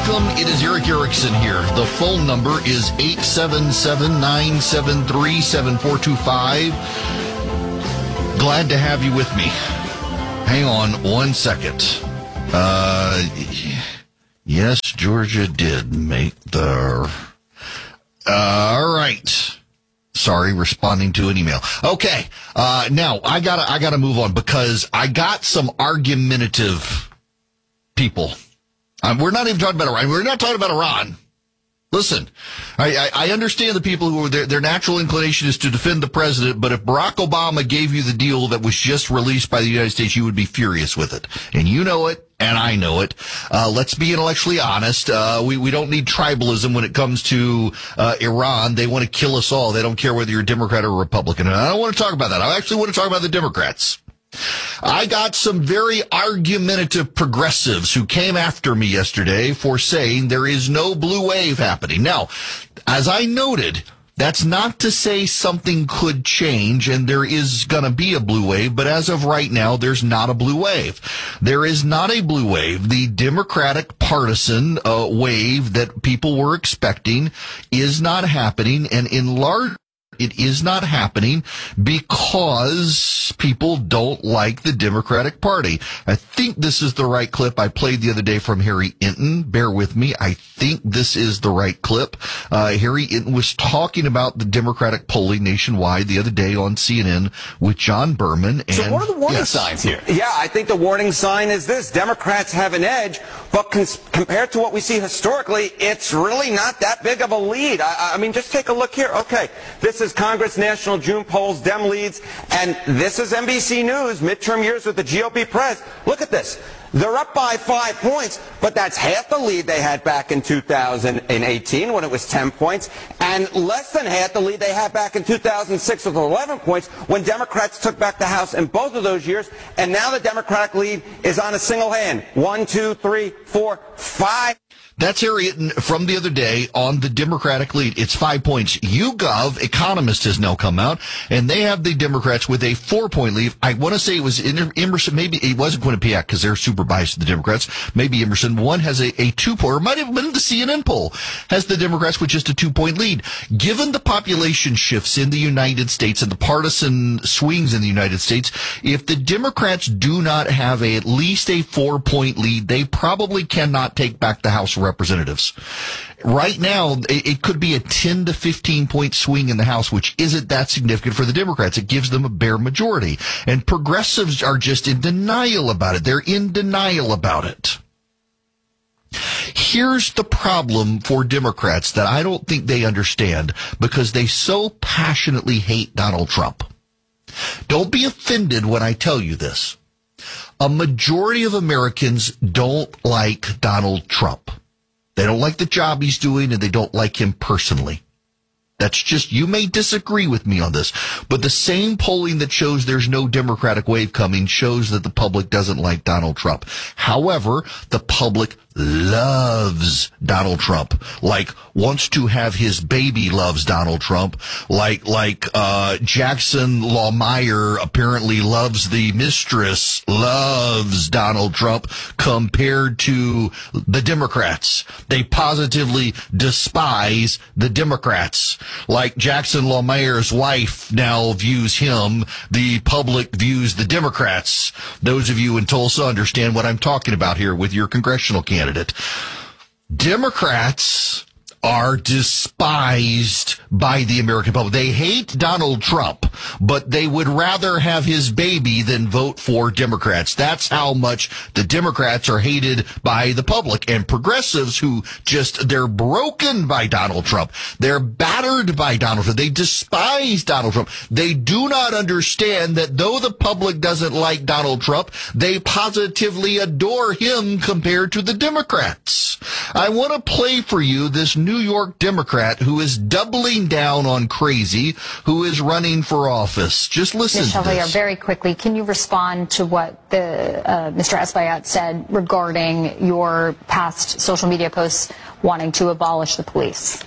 welcome. It is Eric Erickson here. The phone number is 877-973-7425. Glad to have you with me. Hang on one second. Yes, Georgia did make the... all right. Sorry, responding to an email. Okay. Now I gotta move on because I got some argumentative people. We're not even talking about Iran. We're not talking about Iran. Listen, I understand the people who their natural inclination is to defend the president, but if Barack Obama gave you the deal that was just released by the United States, you would be furious with it. And you know it, and I know it. Let's be intellectually honest. We don't need tribalism when it comes to Iran. They want to kill us all. They don't care whether you're a Democrat or Republican. And I don't want to talk about that. I actually want to talk about the Democrats. I got some very argumentative progressives who came after me yesterday for saying there is no blue wave happening. Now, as I noted, that's not to say something could change and there is going to be a blue wave, but as of right now, there's not a blue wave. There is not a blue wave. The Democratic partisan wave that people were expecting is not happening, and in large it is not happening because people don't like the Democratic Party. I think this is the right clip I played the other day from Harry Enton. Bear with me. I think this is the right clip. Harry Enton was talking about the Democratic polling nationwide the other day on CNN with John Berman. And so what are the warning signs here? Yeah, I think the warning sign is this. Democrats have an edge, but compared to what we see historically, it's really not that big of a lead. I mean, just take a look here. Okay, this is Congress National June polls, Dem leads, and this is NBC News, midterm years with the GOP press. Look at this. They're up by 5 points, but that's half the lead they had back in 2018 when it was 10 points, and less than half the lead they had back in 2006 with 11 points when Democrats took back the House in both of those years, and now the Democratic lead is on a single hand. 1, 2, 3, 4, 5. That's Harry Enton from the other day on the Democratic lead. It's 5 points. YouGov, Economist, has now come out, and they have the Democrats with a 4-point lead. I want to say it was Emerson. Maybe it wasn't Quinnipiac because they're super biased to the Democrats. Maybe Emerson. One has a 2-point, or might have been the CNN poll, has the Democrats with just a 2-point lead. Given the population shifts in the United States and the partisan swings in the United States, if the Democrats do not have at least a 4-point lead, they probably cannot take back the House of Representatives. Right now, it could be a 10 to 15 point swing in the House, which isn't that significant for the Democrats. It gives them a bare majority. And progressives are just in denial about it. They're in denial about it. Here's the problem for Democrats that I don't think they understand because they so passionately hate Donald Trump. Don't be offended when I tell you this. A majority of Americans don't like Donald Trump. They don't like the job he's doing, and they don't like him personally. That's just, you may disagree with me on this, but the same polling that shows there's no Democratic wave coming shows that the public doesn't like Donald Trump. However, the public loves Donald Trump, like wants to have his baby loves Donald Trump, like Jackson LaMeyer apparently loves the mistress, loves Donald Trump compared to the Democrats. They positively despise the Democrats. Like Jackson LaMeyer's wife now views him, the public views the Democrats. Those of you in Tulsa understand what I'm talking about here with your congressional candidate. Democrats are despised by the American public. They hate Donald Trump, but they would rather have his baby than vote for Democrats. That's how much the Democrats are hated by the public. And progressives who they're broken by Donald Trump. They're battered by Donald Trump. They despise Donald Trump. They do not understand that though the public doesn't like Donald Trump, they positively adore him compared to the Democrats. I want to play for you this New York Democrat who is doubling down on crazy, who is running for office. Just listen Ms. to Chevalier, this. very quickly, can you respond to what Mr. Espaillat said regarding your past social media posts wanting to abolish the police?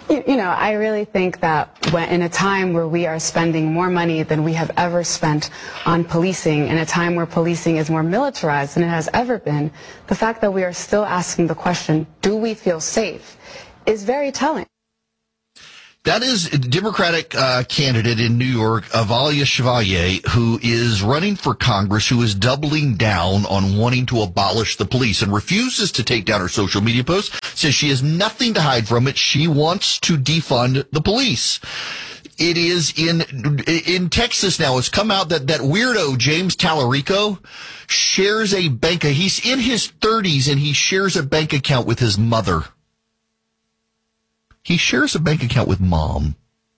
I really think that in a time where we are spending more money than we have ever spent on policing, in a time where policing is more militarized than it has ever been, the fact that we are still asking the question, do we feel safe, is very telling. That is a Democratic candidate in New York, Avalia Chevalier, who is running for Congress, who is doubling down on wanting to abolish the police and refuses to take down her social media posts, says she has nothing to hide from it. She wants to defund the police. It is in Texas now. It's come out that weirdo James Tallarico shares a bank. He's in his 30s and he shares a bank account with his mother. He shares a bank account with Mom.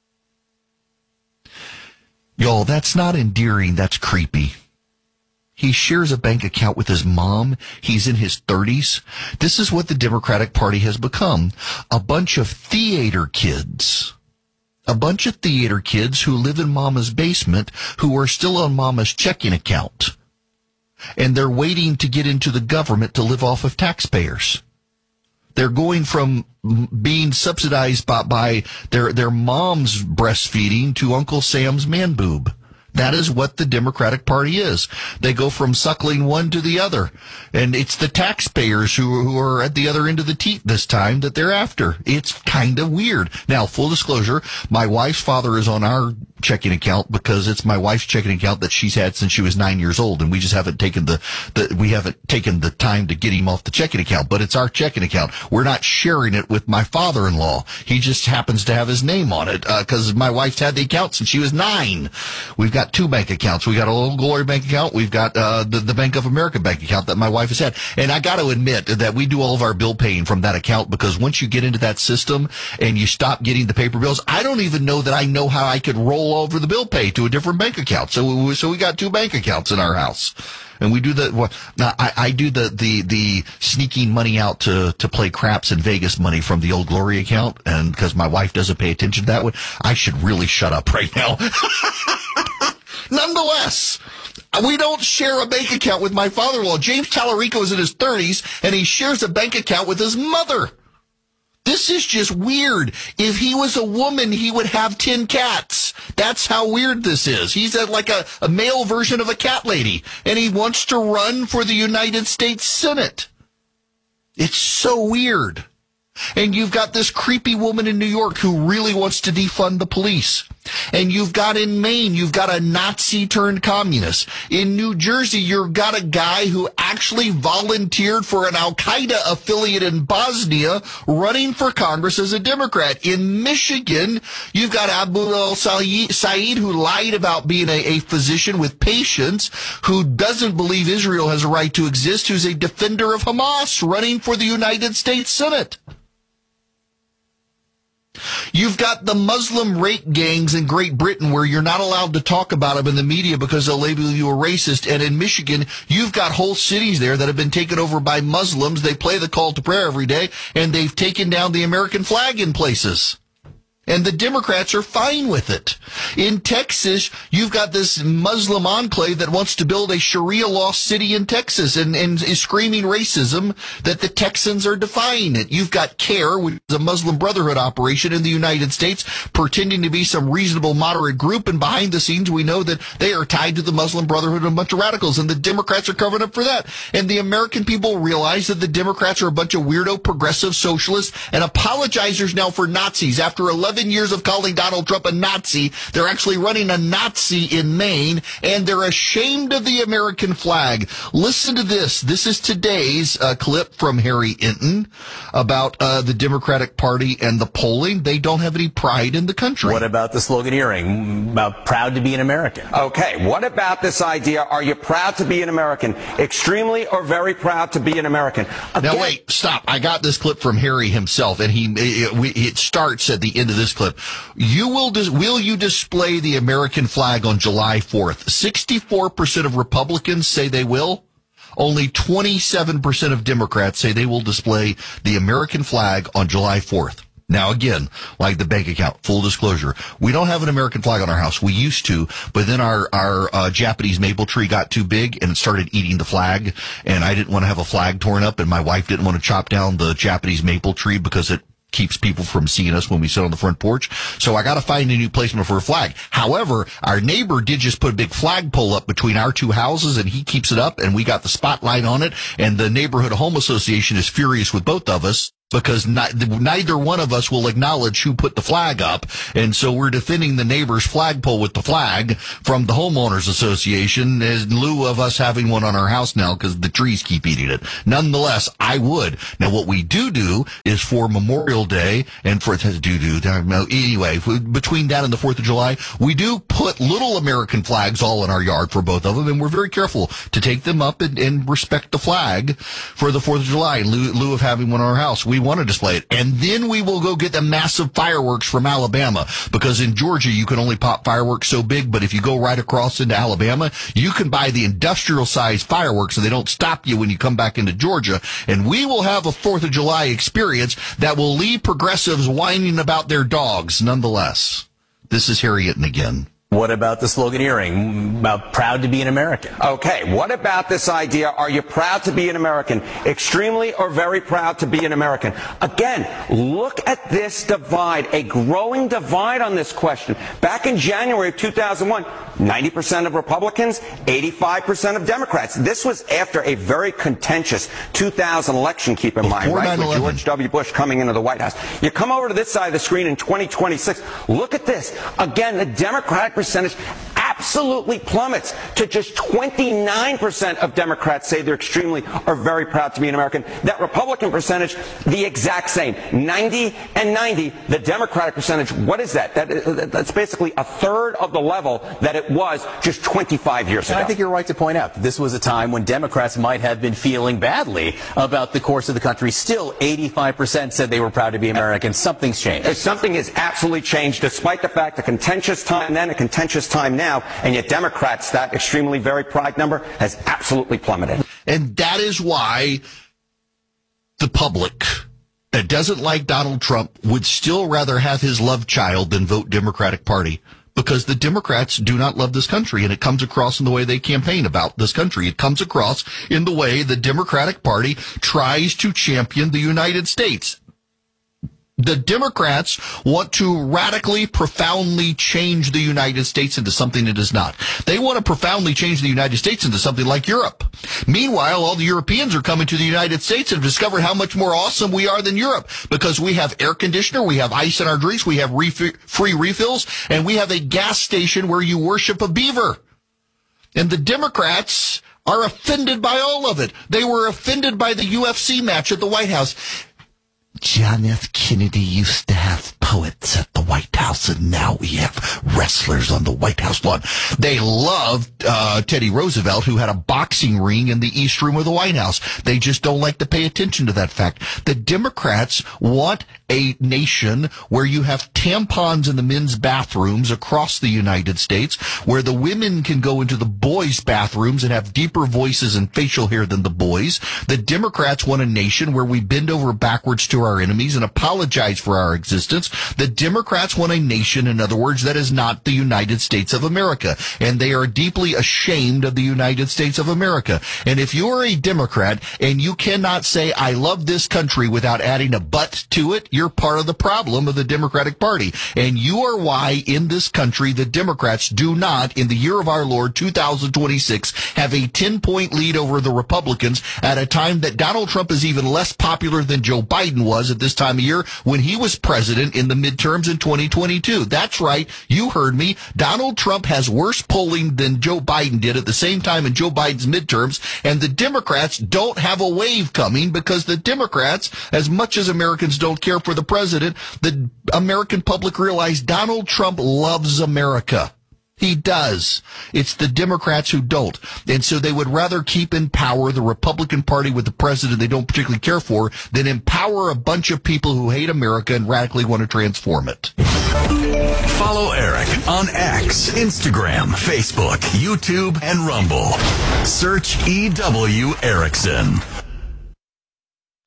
Y'all, that's not endearing. That's creepy. He shares a bank account with his mom. He's in his 30s. This is what the Democratic Party has become. A bunch of theater kids. A bunch of theater kids who live in Mama's basement, who are still on Mama's checking account. And they're waiting to get into the government to live off of taxpayers. They're going from being subsidized by their mom's breastfeeding to Uncle Sam's man boob. That is what the Democratic Party is. They go from suckling one to the other. And it's the taxpayers who are at the other end of the teat this time that they're after. It's kind of weird. Now, full disclosure, my wife's father is on our checking account because it's my wife's checking account that she's had since she was 9 years old. And we just haven't taken the time to get him off the checking account. But it's our checking account. We're not sharing it with my father-in-law. He just happens to have his name on it because my wife's had the account since she was 9. We've got 2 bank accounts. We got a Old Glory bank account. We've got the Bank of America bank account that my wife has had. And I got to admit that we do all of our bill paying from that account because once you get into that system and you stop getting the paper bills, I don't even know that I know how I could roll over the bill pay to a different bank account. So we got 2 bank accounts in our house. And we do I do the sneaking money out to play craps in Vegas money from the Old Glory account. And because my wife doesn't pay attention to that one, I should really shut up right now. Nonetheless, we don't share a bank account with my father-in-law. James Tallarico is in his 30s, and he shares a bank account with his mother. This is just weird. If he was a woman, he would have 10 cats. That's how weird this is. He's like a male version of a cat lady, and he wants to run for the United States Senate. It's so weird. And you've got this creepy woman in New York who really wants to defund the police. And you've got in Maine, you've got a Nazi turned communist. In New Jersey, you've got a guy who actually volunteered for an Al-Qaeda affiliate in Bosnia running for Congress as a Democrat. In Michigan, you've got Abu al-Said who lied about being a physician with patients, who doesn't believe Israel has a right to exist, who's a defender of Hamas running for the United States Senate. You've got the Muslim rape gangs in Great Britain where you're not allowed to talk about them in the media because they'll label you a racist. And in Michigan, you've got whole cities there that have been taken over by Muslims. They play the call to prayer every day, and they've taken down the American flag in places. And the Democrats are fine with it. In Texas, you've got this Muslim enclave that wants to build a Sharia law city in Texas and is screaming racism that the Texans are defying it. You've got CARE, which is a Muslim Brotherhood operation in the United States, pretending to be some reasonable moderate group. And behind the scenes, we know that they are tied to the Muslim Brotherhood and a bunch of radicals. And the Democrats are covering up for that. And the American people realize that the Democrats are a bunch of weirdo progressive socialists and apologizers now for Nazis. After 11 years of calling Donald Trump a Nazi, they're actually running a Nazi in Maine, and they're ashamed of the American flag. Listen to this. This is today's clip from Harry Enton about the Democratic Party and the polling. They don't have any pride in the country. What about the sloganeering about proud to be an American? Okay, what about this idea? Are you proud to be an American? Extremely or very proud to be an American? Now, wait, stop. I got this clip from Harry himself, and it starts at the end of this clip. Will you display the American flag on July 4th? 64% of Republicans say they will. Only 27% of Democrats say they will display the American flag on July 4th. Now, again, like the bank account, full disclosure, we don't have an American flag on our house. We used to, but then our Japanese maple tree got too big and it started eating the flag, and I didn't want to have a flag torn up, and my wife didn't want to chop down the Japanese maple tree because it keeps people from seeing us when we sit on the front porch. So I got to find a new placement for a flag. However, our neighbor did just put a big flagpole up between our two houses, and he keeps it up, and we got the spotlight on it. And the Neighborhood Home Association is furious with both of us, because neither one of us will acknowledge who put the flag up. And so we're defending the neighbor's flagpole with the flag from the Homeowners Association in lieu of us having one on our house now because the trees keep eating it. Nonetheless, I would. Now, what we do is for Memorial Day and for anyway, between that and the 4th of July, we do put little American flags all in our yard for both of them, and we're very careful to take them up and respect the flag for the 4th of July in lieu of having one in our house. We want to display it. And then we will go get the massive fireworks from Alabama, because in Georgia you can only pop fireworks so big, but if you go right across into Alabama, you can buy the industrial size fireworks and they don't stop you when you come back into Georgia. And we will have a 4th of July experience that will leave progressives whining about their dogs nonetheless. This is Harry Itten again. What about the sloganeering about proud to be an American? Okay, what about this idea, are you proud to be an American? Extremely or very proud to be an American? Again, look at this divide, a growing divide on this question. Back in January of 2001, 90% of Republicans, 85% of Democrats. This was after a very contentious 2000 election, keep in mind, right? With George W. Bush coming into the White House. You come over to this side of the screen in 2026, look at this. Again, the Democratic percentage absolutely plummets to just 29% of Democrats say they're extremely or very proud to be an American. That Republican percentage, the exact same, 90 and 90. The Democratic percentage, what is that? That's basically a third of the level that it was just 25 years ago. And I think you're right to point out that this was a time when Democrats might have been feeling badly about the course of the country. Still, 85% said they were proud to be American. Something's changed. Something has absolutely changed, despite the fact a contentious time then, a contentious time now, and yet Democrats, that extremely very pride number has absolutely plummeted. And that is why the public that doesn't like Donald Trump would still rather have his love child than vote Democratic Party. Because the Democrats do not love this country, and it comes across in the way they campaign about this country. It comes across in the way the Democratic Party tries to champion the United States. The Democrats want to radically, profoundly change the United States into something it is not. They want to profoundly change the United States into something like Europe. Meanwhile, all the Europeans are coming to the United States and have discovered how much more awesome we are than Europe, because we have air conditioner, we have ice in our drinks, we have free refills, and we have a gas station where you worship a beaver. And the Democrats are offended by all of it. They were offended by the UFC match at the White House. John F. Kennedy used to have poets at the White House, and now we have wrestlers on the White House lawn. They loved Teddy Roosevelt, who had a boxing ring in the East Room of the White House. They just don't like to pay attention to that fact. The Democrats want a nation where you have tampons in the men's bathrooms across the United States, where the women can go into the boys' bathrooms and have deeper voices and facial hair than the boys. The Democrats want a nation where we bend over backwards to our enemies and apologize for our existence. The Democrats want a nation, in other words, that is not the United States of America. And they are deeply ashamed of the United States of America. And if you are a Democrat and you cannot say, I love this country without adding a but to it, you're part of the problem of the Democratic Party. And you are why in this country the Democrats do not, in the year of our Lord 2026, have a 10-point lead over the Republicans at a time that Donald Trump is even less popular than Joe Biden was at this time of year when he was president in the midterms in 2022. That's right. You heard me. Donald Trump has worse polling than Joe Biden did at the same time in Joe Biden's midterms. And the Democrats don't have a wave coming because the Democrats, as much as Americans don't care for the president, the American public realize Donald Trump loves America. He does. It's the Democrats who don't. And so they would rather keep in power the Republican Party with the president they don't particularly care for than empower a bunch of people who hate America and radically want to transform it. Follow Eric on X, Instagram, Facebook, YouTube, and Rumble. Search EW Erickson.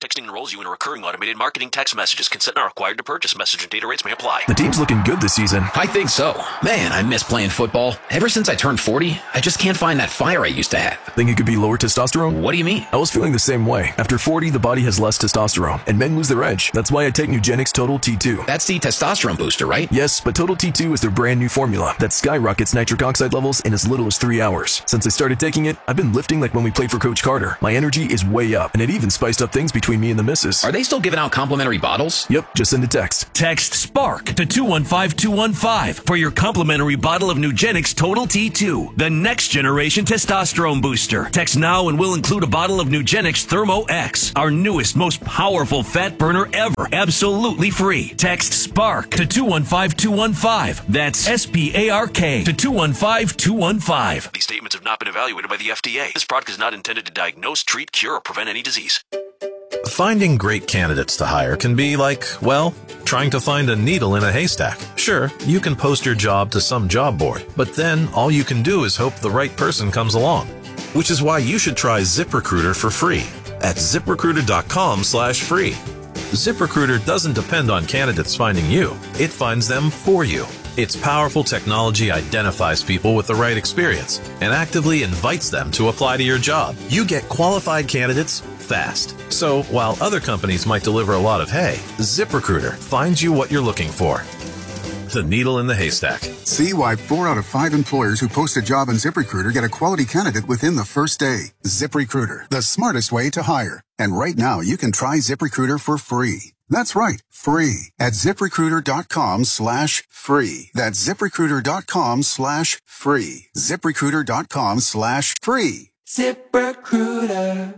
Texting enrolls you in a recurring automated marketing text messages. Consent not required to purchase. Message and data rates may apply. The team's looking good this season. I think so. Man, I miss playing football. Ever since I turned 40, I just can't find that fire I used to have. Think it could be lower testosterone? What do you mean? I was feeling the same way. After 40, the body has less testosterone, and men lose their edge. That's why I take Nugenix Total T2. That's the testosterone booster, right? Yes, but Total T2 is their brand new formula that skyrockets nitric oxide levels in as little as 3 hours. Since I started taking it, I've been lifting like when we played for Coach Carter. My energy is way up, and it even spiced up things between me and the missus. Are they still giving out complimentary bottles? Yep, just send a text. Text SPARK to 215215 for your complimentary bottle of Nugenix Total T2, the next generation testosterone booster. Text now and we'll include a bottle of Nugenix Thermo X, our newest, most powerful fat burner ever, absolutely free. Text SPARK to 215215. That's SPARK to 215215. These statements have not been evaluated by the FDA. This product is not intended to diagnose, treat, cure, or prevent any disease. Finding great candidates to hire can be like, well, trying to find a needle in a haystack. Sure, you can post your job to some job board, but then all you can do is hope the right person comes along. Which is why you should try ZipRecruiter for free at ZipRecruiter.com/free. ZipRecruiter doesn't depend on candidates finding you. It finds them for you. Its powerful technology identifies people with the right experience and actively invites them to apply to your job. You get qualified candidates fast. So while other companies might deliver a lot of hay, ZipRecruiter finds you what you're looking for. The needle in the haystack. See why 4 out of 5 employers who post a job on ZipRecruiter get a quality candidate within the first day. ZipRecruiter, the smartest way to hire. And right now, you can try ZipRecruiter for free. That's right, free at ZipRecruiter.com/free. That's ZipRecruiter.com/free. ZipRecruiter.com/free. ZipRecruiter.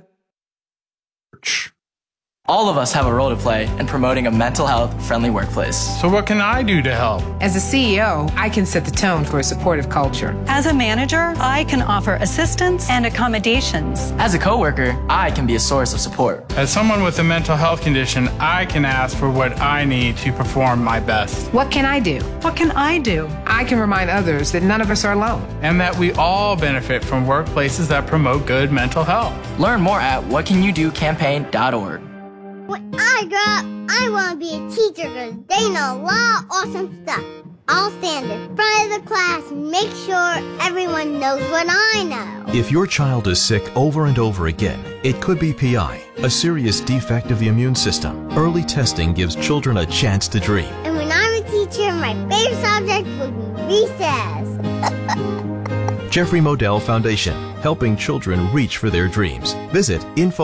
All of us have a role to play in promoting a mental health friendly workplace. So what can I do to help? As a CEO, I can set the tone for a supportive culture. As a manager, I can offer assistance and accommodations. As a coworker, I can be a source of support. As someone with a mental health condition, I can ask for what I need to perform my best. What can I do? What can I do? I can remind others that none of us are alone. And that we all benefit from workplaces that promote good mental health. Learn more at whatcanyoudocampaign.org. When I grow up, I want to be a teacher because they know a lot of awesome stuff. I'll stand in front of the class and make sure everyone knows what I know. If your child is sick over and over again, it could be PI, a serious defect of the immune system. Early testing gives children a chance to dream. And when I'm a teacher, my favorite subject will be recess. Jeffrey Modell Foundation, helping children reach for their dreams. Visit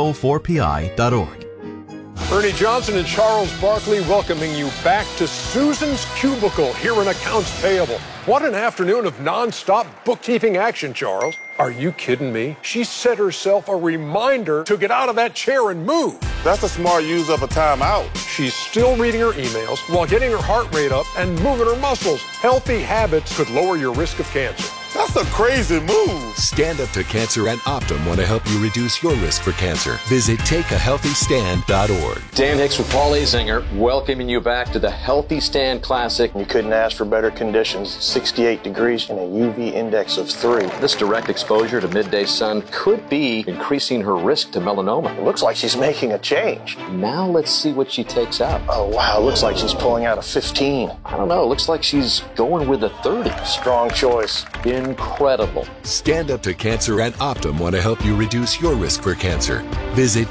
info4pi.org. Ernie Johnson and Charles Barkley welcoming you back to Susan's Cubicle here in Accounts Payable. What an afternoon of non-stop bookkeeping action, Charles. Are you kidding me? She set herself a reminder to get out of that chair and move. That's a smart use of a timeout. She's still reading her emails while getting her heart rate up and moving her muscles. Healthy habits could lower your risk of cancer. That's a crazy move. Stand Up to Cancer and Optum want to help you reduce your risk for cancer. Visit takeahealthystand.org. Dan Hicks with Paul Azinger, welcoming you back to the Healthy Stand Classic. You couldn't ask for better conditions. 68 degrees and a UV index of 3. This direct exposure to midday sun could be increasing her risk to melanoma. It looks like she's making a change. Now let's see what she takes out. Oh, wow. Looks like she's pulling out a 15. I don't know. Looks like she's going with a 30. Strong choice. Incredible. Stand Up to Cancer and Optum want to help you reduce your risk for cancer. Visit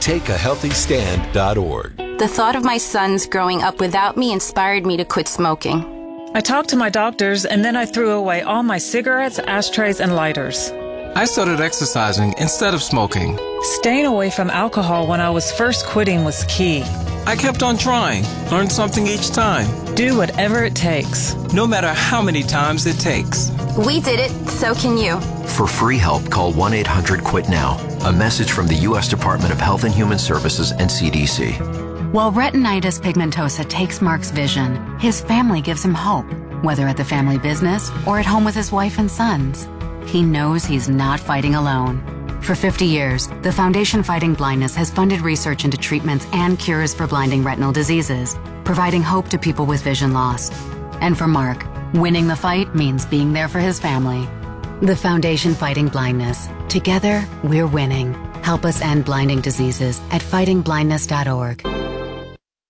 takeahealthystand.org. The thought of my sons growing up without me inspired me to quit smoking. I talked to my doctors and then I threw away all my cigarettes, ashtrays, and lighters. I started exercising instead of smoking. Staying away from alcohol when I was first quitting was key. I kept on trying, learned something each time. Do whatever it takes. No matter how many times it takes. We did it, so can you. For free help, call 1-800-QUIT-NOW. A message from the U.S. Department of Health and Human Services and CDC. While retinitis pigmentosa takes Mark's vision, his family gives him hope, whether at the family business or at home with his wife and sons. He knows he's not fighting alone. For 50 years, the Foundation Fighting Blindness has funded research into treatments and cures for blinding retinal diseases, providing hope to people with vision loss. And for Mark, winning the fight means being there for his family. The Foundation Fighting Blindness. Together, we're winning. Help us end blinding diseases at fightingblindness.org.